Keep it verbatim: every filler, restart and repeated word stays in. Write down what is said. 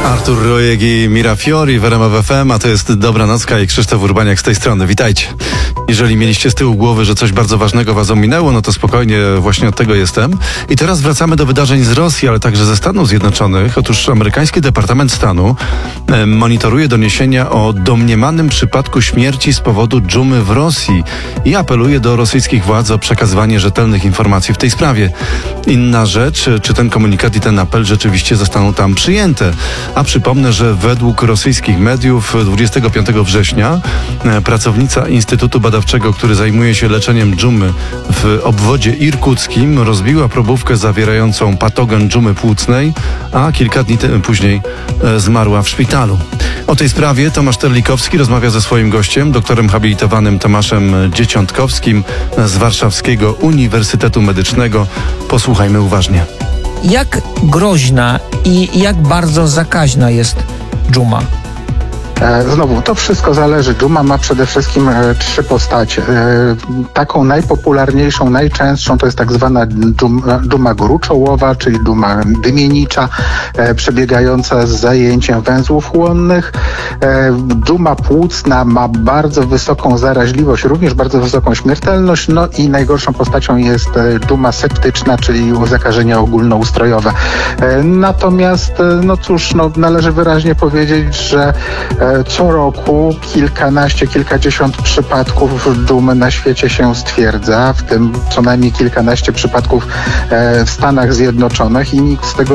Artur Rojek i Mira Fiori w R M F F M, a to jest Dobranocka i Krzysztof Urbaniak z tej strony. Witajcie. Jeżeli mieliście z tyłu głowy, że coś bardzo ważnego was ominęło, no to spokojnie, właśnie od tego jestem. I teraz wracamy do wydarzeń z Rosji, ale także ze Stanów Zjednoczonych. Otóż amerykański Departament Stanu e, monitoruje doniesienia o domniemanym przypadku śmierci z powodu dżumy w Rosji i apeluje do rosyjskich władz o przekazywanie rzetelnych informacji w tej sprawie. Inna rzecz, czy ten komunikat i ten apel rzeczywiście zostaną tam przyjęte. A przypomnę, że według rosyjskich mediów dwudziestego piątego września e, pracownica Instytutu Badawczego, który zajmuje się leczeniem dżumy w obwodzie irkuckim, rozbiła probówkę zawierającą patogen dżumy płucnej, a kilka dni te, później e, zmarła w szpitalu. O tej sprawie Tomasz Terlikowski rozmawia ze swoim gościem, doktorem habilitowanym Tomaszem Dzieciątkowskim z Warszawskiego Uniwersytetu Medycznego. Posłuchajmy uważnie. Jak groźna i jak bardzo zakaźna jest dżuma? Znowu, to wszystko zależy. Dżuma ma przede wszystkim e, trzy postacie. E, taką najpopularniejszą, najczęstszą to jest tak zwana dżuma, dżuma gruczołowa, czyli dżuma dymienicza, e, przebiegająca z zajęciem węzłów chłonnych. E, dżuma płucna ma bardzo wysoką zaraźliwość, również bardzo wysoką śmiertelność, no i najgorszą postacią jest e, dżuma septyczna, czyli zakażenia ogólnoustrojowe. E, natomiast, e, no cóż, no, należy wyraźnie powiedzieć, że co roku kilkanaście, kilkadziesiąt przypadków dżumy na świecie się stwierdza, w tym co najmniej kilkanaście przypadków w Stanach Zjednoczonych i nikt z tego